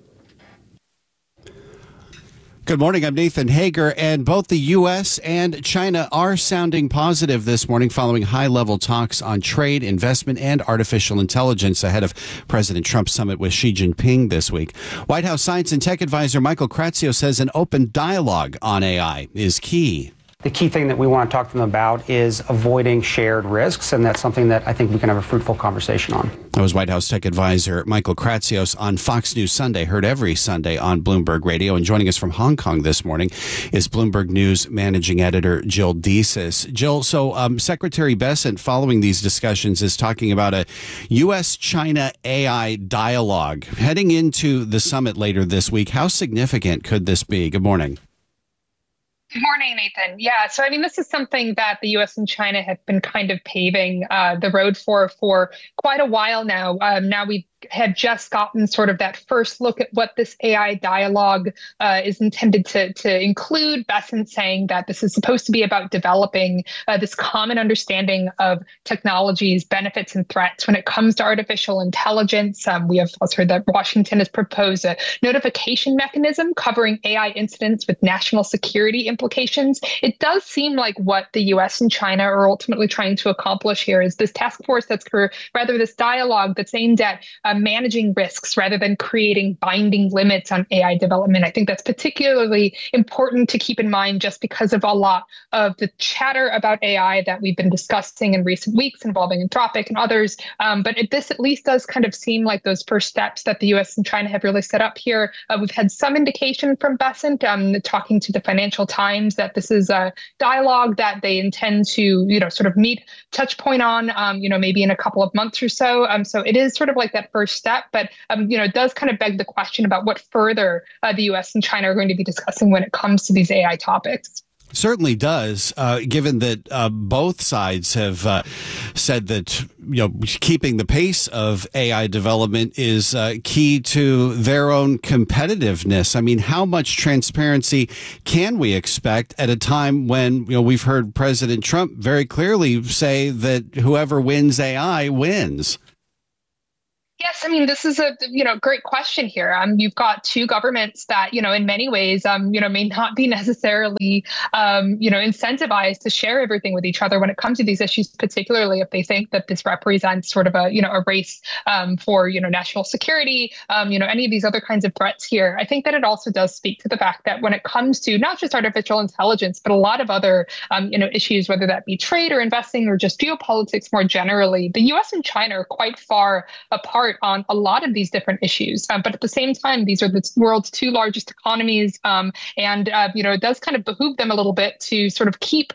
Good morning. I'm Nathan Hager, and both the U.S. and China are sounding positive this morning following high-level talks on trade, investment, and artificial intelligence ahead of President Trump's summit with Xi Jinping this week. White House Science and Tech Advisor Michael Kratzios says an open dialogue on AI is key. The key thing that we want to talk to them about is avoiding shared risks, and that's something that I think we can have a fruitful conversation on. That was White House Tech Advisor Michael Kratzios on Fox News Sunday, heard every Sunday on Bloomberg Radio. And joining us from Hong Kong this morning is Bloomberg News Managing Editor Jill Desis. Jill, so Secretary Bessent, following these discussions, is talking about a U.S.-China AI dialogue heading into the summit later this week. How significant could this be? Good morning. Good morning, Nathan. Yeah, so this is something that the U.S. and China have been kind of paving the road for quite a while now. Now we had just gotten sort of that first look at what this AI dialogue is intended to include. Bessent saying that this is supposed to be about developing this common understanding of technology's benefits and threats when it comes to artificial intelligence. We have also heard that Washington has proposed a notification mechanism covering AI incidents with national security implications. It does seem like what the U.S. and China are ultimately trying to accomplish here is this task force this dialogue that's aimed at managing risks rather than creating binding limits on AI development. I think that's particularly important to keep in mind just because of a lot of the chatter about AI that we've been discussing in recent weeks involving Anthropic and others. But this at least does kind of seem like those first steps that the U.S. and China have really set up here. We've had some indication from Bessent talking to the Financial Times that this is a dialogue that they intend to, sort of meet touch point on, maybe in a couple of months or so. So it is sort of like that first step, but it does kind of beg the question about what further the U.S. and China are going to be discussing when it comes to these AI topics. Certainly does, given that both sides have said that keeping the pace of AI development is key to their own competitiveness. I mean, how much transparency can we expect at a time when we've heard President Trump very clearly say that whoever wins AI wins? Yes, I mean, this is a great question here. You've got two governments that in many ways may not be necessarily incentivized to share everything with each other when it comes to these issues, particularly if they think that this represents sort of a race for national security, any of these other kinds of threats here. I think that it also does speak to the fact that when it comes to not just artificial intelligence, but a lot of other issues, whether that be trade or investing or just geopolitics more generally, the U.S. and China are quite far apart on a lot of these different issues. But at the same time, these are the world's two largest economies. And it does kind of behoove them a little bit to sort of keep,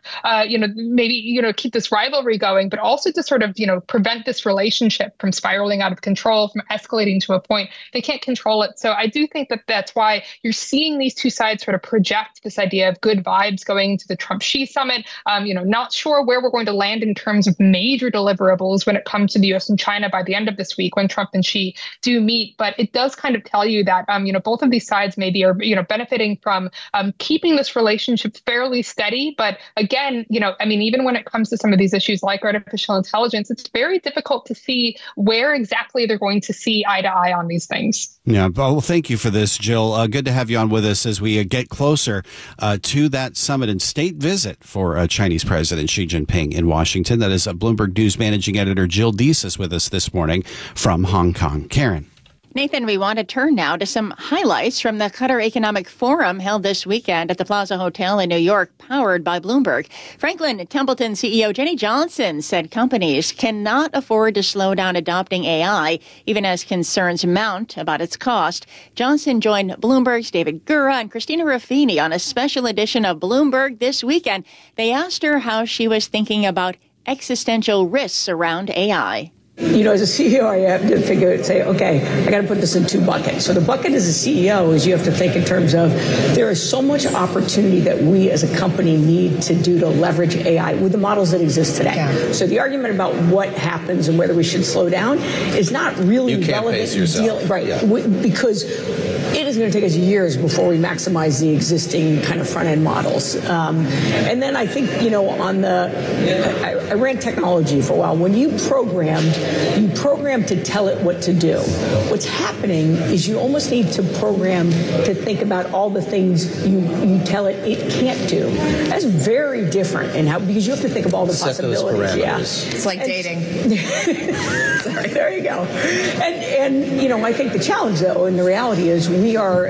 keep this rivalry going, but also to sort of, prevent this relationship from spiraling out of control, from escalating to a point they can't control it. So I do think that that's why you're seeing these two sides sort of project this idea of good vibes going to the Trump-Xi summit. Not sure where we're going to land in terms of major deliverables when it comes to the U.S. and China by the end of this week when Trump and Xi do meet, but it does kind of tell you that both of these sides maybe are benefiting from keeping this relationship fairly steady. But again, even when it comes to some of these issues like artificial intelligence, it's very difficult to see where exactly they're going to see eye to eye on these things. Yeah, well, thank you for this, Jill. Good to have you on with us as we get closer to that summit and state visit for Chinese President Xi Jinping in Washington. That is Bloomberg News Managing Editor Jill Desis with us this morning from Hong Kong. Karen. Nathan, we want to turn now to some highlights from the Qatar Economic Forum held this weekend at the Plaza Hotel in New York, powered by Bloomberg. Franklin Templeton CEO Jenny Johnson said companies cannot afford to slow down adopting AI, even as concerns mount about its cost. Johnson joined Bloomberg's David Gura and Christina Ruffini on a special edition of Bloomberg this weekend. They asked her how she was thinking about existential risks around AI. As a CEO, I have to say, okay, I got to put this in two buckets. So the bucket as a CEO is you have to think in terms of there is so much opportunity that we as a company need to do to leverage AI with the models that exist today. Yeah. So the argument about what happens and whether we should slow down is not really relevant. Pace yourself. Right. Yeah. Because it is going to take us years before we maximize the existing kind of front-end models. And then I think, I ran technology for a while. When you program to tell it what to do. What's happening is you almost need to program to think about all the things you tell it can't do. That's very different because you have to think of all the possibilities. Yeah. It's like dating. Sorry, there you go. And I think the challenge though, and the reality is we are,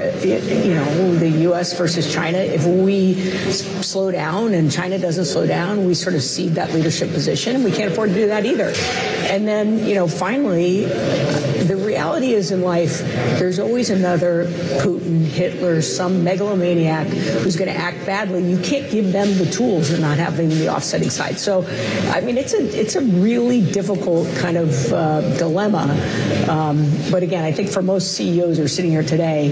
the U.S. versus China. If we slow down and China doesn't slow down, we sort of cede that leadership position, and we can't afford to do that either. And then, finally, the reality is in life, there's always another Putin, Hitler, some megalomaniac who's going to act badly. You can't give them the tools and not having the offsetting side. So, I mean, it's a really difficult kind of dilemma. But again, I think for most CEOs who are sitting here today,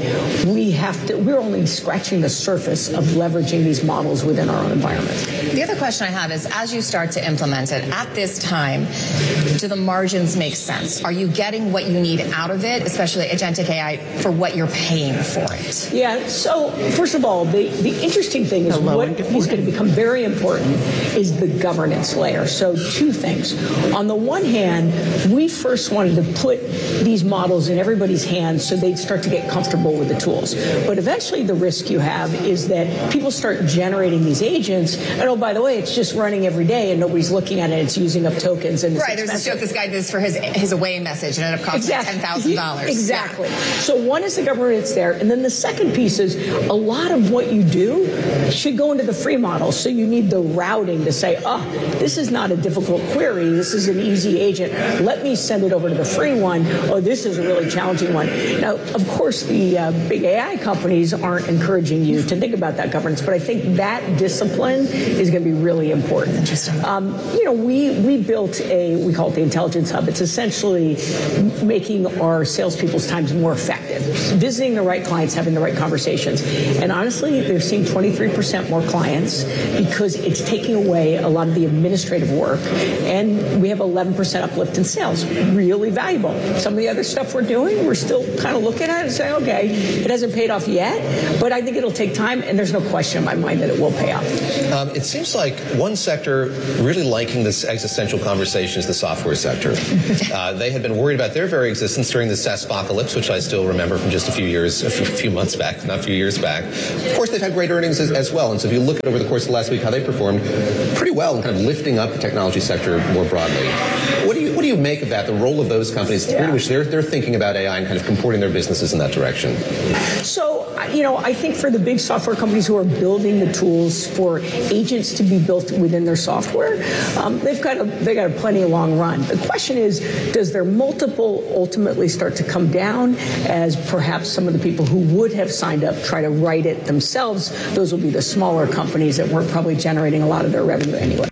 we're only scratching the surface of leveraging these models within our own environment. The other question I have is, as you start to implement it at this time, do the margins make sense? Are you getting what you need out of it, especially agentic AI, for what you're paying for it? Yeah, so first of all, the interesting thing is what is going to become very important is the governance layer. So two things. On the one hand, we first wanted to put these models in everybody's hands so they'd start to get comfortable with the tools. But eventually the risk you have is that people start generating these agents, and oh, by the way, it's just running every day and nobody's looking at it, it's using up tokens. And right, there's a joke this guy did this for his away message and ended up costing $10,000. Exactly. Yeah. So one is the governance there, and then the second piece is a lot of what you do should go into the free model. So you need the routing to say, this is not a difficult query, this is an easy agent. Let me send it over to the free one. Oh, this is a really challenging one. Now, of course, the big AI companies aren't encouraging you to think about that governance, but I think that discipline is going to be really important. Interesting. We built we call it the Intelligence Intelligence Hub. It's essentially making our salespeople's times more effective, visiting the right clients, having the right conversations. And honestly, they're seeing 23% more clients because it's taking away a lot of the administrative work. And we have 11% uplift in sales. Really valuable. Some of the other stuff we're doing, we're still kind of looking at it and saying, okay, it hasn't paid off yet, but I think it'll take time, and there's no question in my mind that it will pay off. It seems like one sector really liking this existential conversation is the software sector. They had been worried about their very existence during the SaaSpocalypse, which I still remember from just a few months back, not a few years back. Of course, they've had great earnings as well, and so if you look at over the course of last week how they performed, pretty well in kind of lifting up the technology sector more broadly. What do you make of that, the role of those companies, the degree to which they're thinking about AI and kind of comporting their businesses in that direction? So, I think for the big software companies who are building the tools for agents to be built within their software, they've got a plenty of long run. The question is, does their multiple ultimately start to come down as perhaps some of the people who would have signed up try to write it themselves? Those will be the smaller companies that weren't probably generating a lot of their revenue anyway.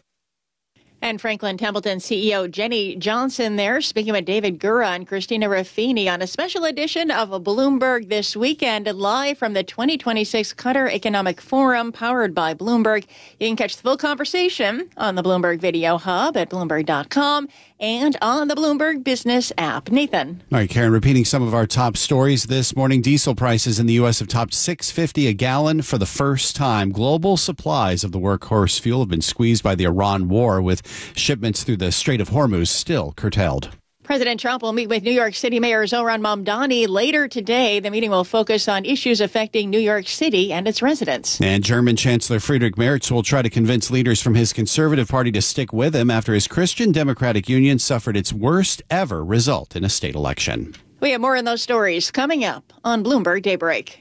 And Franklin Templeton CEO Jenny Johnson there speaking with David Gura and Christina Ruffini on a special edition of Bloomberg This Weekend, live from the 2026 Qatar Economic Forum powered by Bloomberg. You can catch the full conversation on the Bloomberg Video Hub at Bloomberg.com and on the Bloomberg Business app. Nathan. All right, Karen, repeating some of our top stories this morning. Diesel prices in the U.S. have topped $6.50 a gallon for the first time. Global supplies of the workhorse fuel have been squeezed by the Iran war, with shipments through the Strait of Hormuz still curtailed. President Trump will meet with New York City Mayor Zohran Mamdani later today. The meeting will focus on issues affecting New York City and its residents. And German Chancellor Friedrich Merz will try to convince leaders from his Conservative Party to stick with him after his Christian Democratic Union suffered its worst ever result in a state election. We have more on those stories coming up on Bloomberg Daybreak.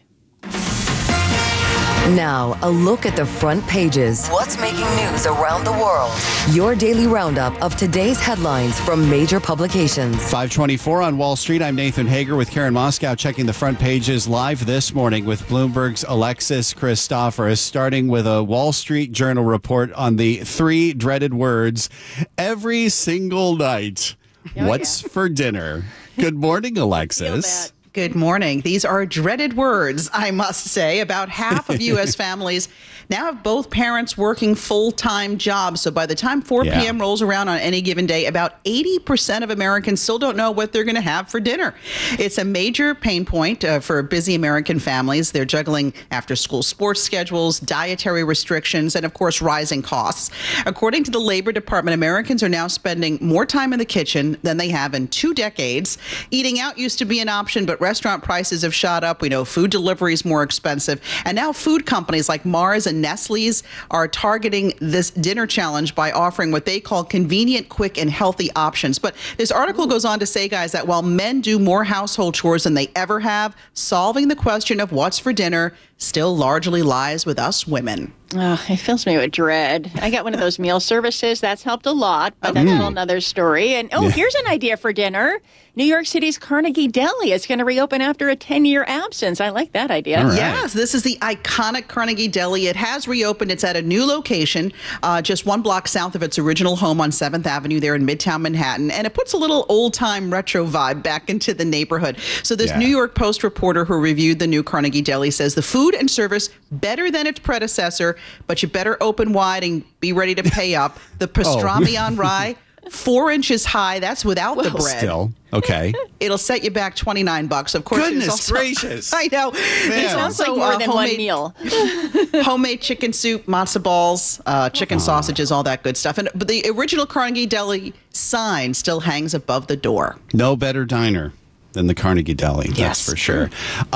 Now, a look at the front pages. What's making news around the world? Your daily roundup of today's headlines from major publications. 5:24 on Wall Street. I'm Nathan Hager with Karen Moscow, checking the front pages live this morning with Bloomberg's Alexis Christoforous, starting with a Wall Street Journal report on the three dreaded words every single night. What's for dinner? Good morning, Alexis. Good morning. These are dreaded words, I must say. About half of U.S. families now have both parents working full-time jobs. So by the time 4 p.m. rolls around on any given day, about 80% of Americans still don't know what they're going to have for dinner. It's a major pain point for busy American families. They're juggling after-school sports schedules, dietary restrictions, and, of course, rising costs. According to the Labor Department, Americans are now spending more time in the kitchen than they have in 2 decades. Eating out used to be an option, but restaurant prices have shot up. We know food delivery is more expensive. And now food companies like Mars and Nestle's are targeting this dinner challenge by offering what they call convenient, quick, and healthy options. But this article goes on to say, guys, that while men do more household chores than they ever have, solving the question of what's for dinner still largely lies with us women. Oh, it fills me with dread. I got one of those meal services. That's helped a lot, but that's a whole nother story. And here's an idea for dinner. New York City's Carnegie Deli is going to reopen after a 10-year absence. I like that idea. Right. Yes, this is the iconic Carnegie Deli. It has reopened. It's at a new location, just 1 block south of its original home on 7th Avenue there in Midtown Manhattan. And it puts a little old-time retro vibe back into the neighborhood. So this New York Post reporter who reviewed the new Carnegie Deli says the food and service better than its predecessor, but you better open wide and be ready to pay up. The pastrami on rye, 4 inches high. That's without the bread. Still, okay. It'll set you back $29. Of course, goodness gracious! I know. It sounds like more than one meal. Homemade chicken soup, matzo balls, chicken sausages, all that good stuff. But the original Carnegie Deli sign still hangs above the door. No better diner than the Carnegie Deli, that's for sure.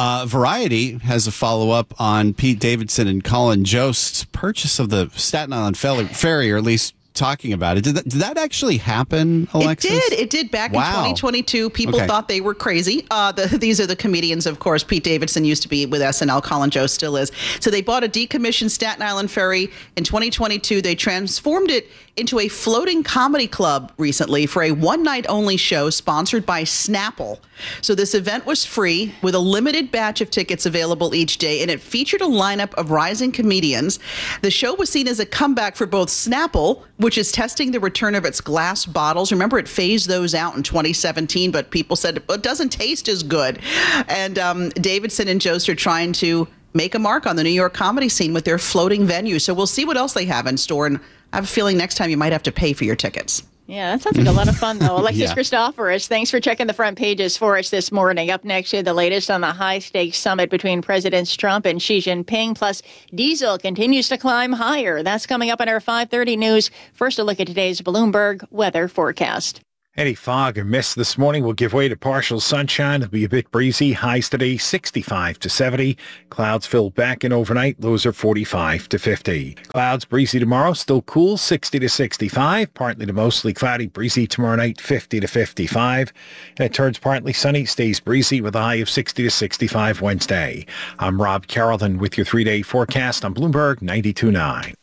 Variety has a follow-up on Pete Davidson and Colin Jost's purchase of the Staten Island ferry, or at least talking about it. Did that actually happen, Alexis? It did back in 2022. People thought they were crazy. These are the comedians, of course. Pete Davidson used to be with SNL. Colin Jost still is. So they bought a decommissioned Staten Island ferry in 2022. They transformed it into a floating comedy club recently for a one-night-only show sponsored by Snapple. So this event was free with a limited batch of tickets available each day, and it featured a lineup of rising comedians. The show was seen as a comeback for both Snapple, which is testing the return of its glass bottles. Remember, it phased those out in 2017, but people said it doesn't taste as good. And Davidson and Jost are trying to make a mark on the New York comedy scene with their floating venue. So we'll see what else they have in store. And I have a feeling next time you might have to pay for your tickets. Yeah, that sounds like a lot of fun, though. Alexis Yeah. Christoforous, thanks for checking the front pages for us this morning. Up next, the latest on the high-stakes summit between Presidents Trump and Xi Jinping. Plus, diesel continues to climb higher. That's coming up in our 5:30 news. First, a look at today's Bloomberg weather forecast. Any fog or mist this morning will give way to partial sunshine. It'll be a bit breezy. Highs today 65 to 70. Clouds fill back in overnight. Lows are 45 to 50. Clouds breezy tomorrow. Still cool 60 to 65. Partly to mostly cloudy. Breezy tomorrow night 50 to 55. And it turns partly sunny. Stays breezy with a high of 60 to 65 Wednesday. I'm Rob Carrollton with your 3-day forecast on Bloomberg 92.9.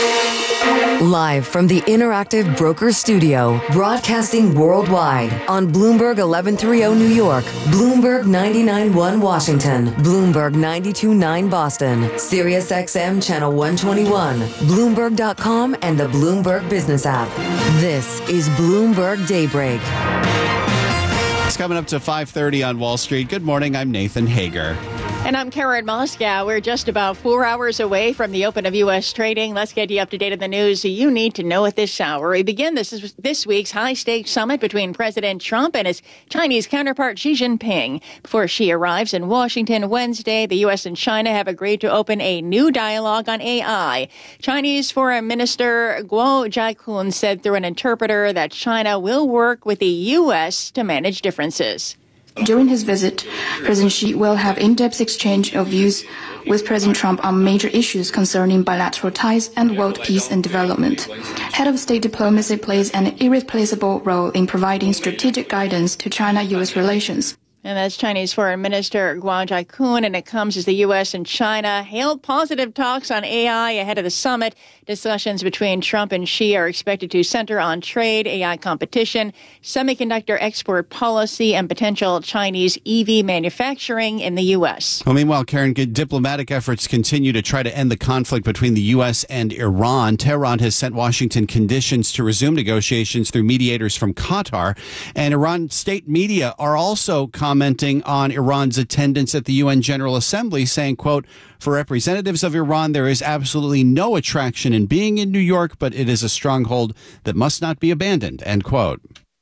Live from the Interactive Brokers Studio, broadcasting worldwide on Bloomberg 1130 New York, Bloomberg 99.1 Washington, Bloomberg 92.9 Boston, Sirius XM Channel 121, Bloomberg.com, and the Bloomberg Business app. This is Bloomberg Daybreak. It's coming up to 5:30 on Wall Street. Good morning. I'm Nathan Hager. And I'm Karen Moscow. We're just about 4 hours away from the open of U.S. trading. Let's get you up to date on the news you need to know at this hour. We begin this week's high-stakes summit between President Trump and his Chinese counterpart Xi Jinping. Before Xi arrives in Washington Wednesday, the U.S. and China have agreed to open a new dialogue on AI. Chinese Foreign Minister Guo Jiakun said through an interpreter that China will work with the U.S. to manage differences. During his visit, President Xi will have in-depth exchange of views with President Trump on major issues concerning bilateral ties and world peace and development. Head of state diplomacy plays an irreplaceable role in providing strategic guidance to China-U.S. relations. And that's Chinese Foreign Minister Guo Jiakun, and it comes as the U.S. and China hailed positive talks on AI ahead of the summit. Discussions between Trump and Xi are expected to center on trade, AI competition, semiconductor export policy, and potential Chinese EV manufacturing in the U.S. Well, meanwhile, Karen, diplomatic efforts continue to try to end the conflict between the U.S. and Iran. Tehran has sent Washington conditions to resume negotiations through mediators from Qatar. And Iran state media are also commenting on Iran's attendance at the UN General Assembly, saying, quote, "For representatives of Iran, there is absolutely no attraction in being in New York, but it is a stronghold that must not be abandoned," end quote.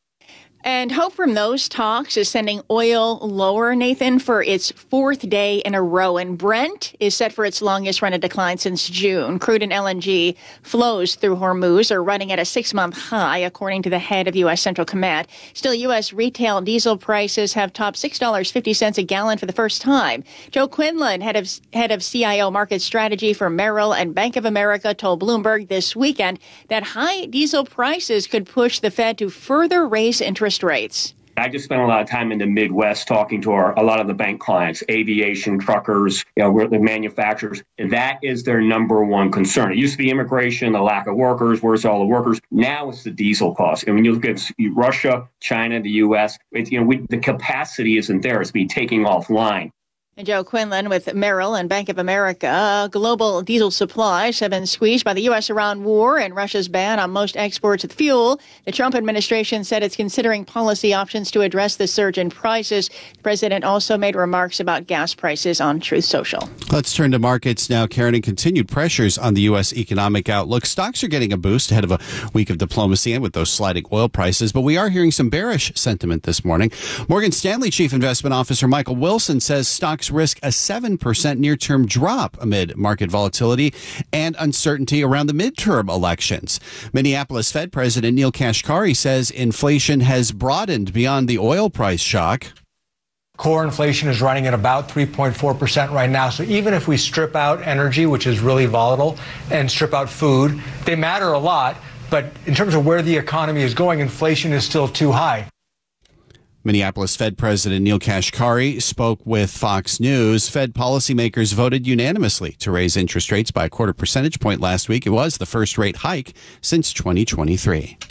And hope from those talks is sending oil lower, Nathan, for its fourth day in a row. And Brent is set for its longest run of decline since June. Crude and LNG flows through Hormuz are running at a 6-month high, according to the head of U.S. Central Command. Still, U.S. retail diesel prices have topped $6.50 a gallon for the first time. Joe Quinlan, head of CIO market strategy for Merrill and Bank of America, told Bloomberg this weekend that high diesel prices could push the Fed to further raise interest rates. I just spent a lot of time in the Midwest talking to a lot of the bank clients, aviation, truckers, the manufacturers. That is their number one concern. It used to be immigration, the lack of workers, where's all the workers? Now it's the diesel cost. And when you look at Russia, China, the U.S., the capacity isn't there. It's being taken offline. And Joe Quinlan with Merrill and Bank of America. Global diesel supplies have been squeezed by the U.S.-Iran war and Russia's ban on most exports of fuel. The Trump administration said it's considering policy options to address the surge in prices. The president also made remarks about gas prices on Truth Social. Let's turn to markets now, Karen, and continued pressures on the U.S. economic outlook. Stocks are getting a boost ahead of a week of diplomacy and with those sliding oil prices, but we are hearing some bearish sentiment this morning. Morgan Stanley Chief Investment Officer Michael Wilson says stocks risk a 7% near-term drop amid market volatility and uncertainty around the midterm elections. Minneapolis Fed President Neil Kashkari says inflation has broadened beyond the oil price shock. Core inflation is running at about 3.4% right now. So even if we strip out energy, which is really volatile, and strip out food, they matter a lot. But in terms of where the economy is going, inflation is still too high. Minneapolis Fed President Neil Kashkari spoke with Fox News. Fed policymakers voted unanimously to raise interest rates by a 0.25 percentage point last week. It was the first rate hike since 2023.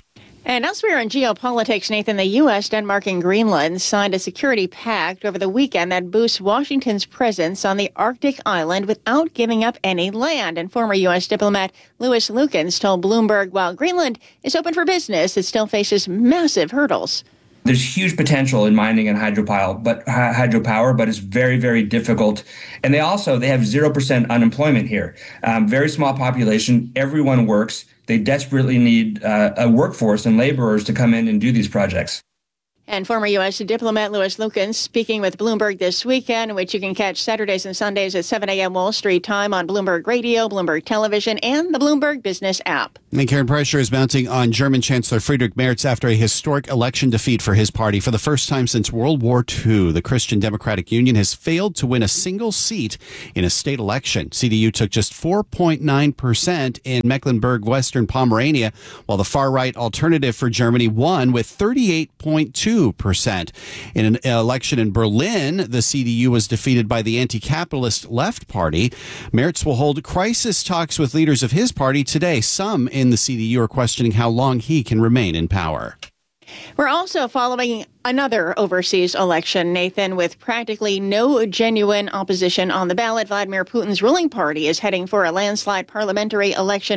And elsewhere in geopolitics, Nathan, the U.S., Denmark, and Greenland signed a security pact over the weekend that boosts Washington's presence on the Arctic island without giving up any land. And former U.S. diplomat Louis Lukens told Bloomberg while Greenland is open for business, it still faces massive hurdles. There's huge potential in mining and hydropower, but it's very, very difficult. And they have 0% unemployment here. Very small population. Everyone works. They desperately need a workforce and laborers to come in and do these projects. And former U.S. diplomat Louis Lukens speaking with Bloomberg this weekend, which you can catch Saturdays and Sundays at 7 a.m. Wall Street time on Bloomberg Radio, Bloomberg Television, and the Bloomberg Business app. And current pressure is mounting on German Chancellor Friedrich Merz after a historic election defeat for his party. For the first time since World War II, the Christian Democratic Union has failed to win a single seat in a state election. CDU took just 4.9% in Mecklenburg-Western Pomerania, while the far-right Alternative for Germany won with 38.2%. In an election in Berlin, the CDU was defeated by the anti-capitalist Left Party. Merz will hold crisis talks with leaders of his party today. Some in the CDU are questioning how long he can remain in power. We're also following another overseas election, Nathan, with practically no genuine opposition on the ballot. Vladimir Putin's ruling party is heading for a landslide parliamentary election